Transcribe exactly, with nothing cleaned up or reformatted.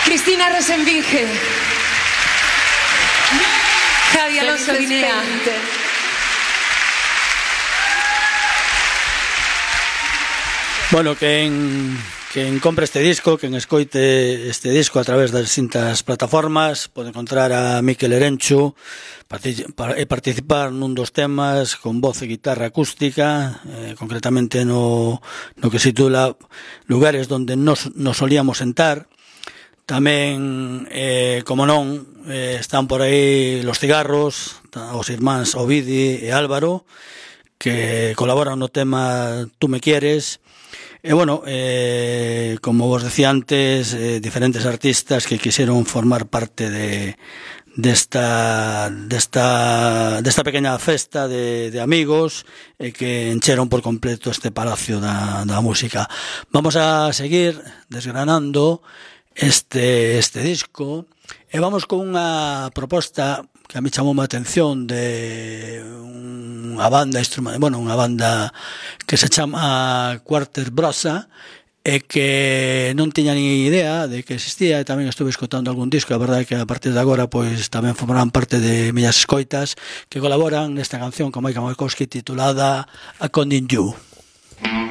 Cristina Rosenvinge. Javi Alonso Guinea. Bueno, quen, quen compre este disco, quen escoite este disco a través das distintas plataformas, pode encontrar a Mikel Erenchu e participar nun dos temas con voz e guitarra acústica, eh, concretamente no, no que se titula Lugares donde nos, nos solíamos sentar. Tamén, eh, como non, eh, están por aí Los Cigarros, os irmáns Ovidi e Álvaro, que colaboran no tema Tú me quieres. E, bueno, eh, como vos decía antes, eh, diferentes artistas que quixeron formar parte de desta desta desta pequena festa de, de amigos e que encheron por completo este palacio da, da música. Vamos a seguir desgranando este este disco e vamos con unha proposta que a mí chamou a atención de unha banda instrumental, bueno, unha banda que se chama Quarter Brosa e que non tiña ni idea de que existía e tamén estuve escutando algún disco. A verdade é que a partir de agora pois tamén formarán parte de millas escoitas que colaboran nesta canción con Maika Malkowski titulada According You.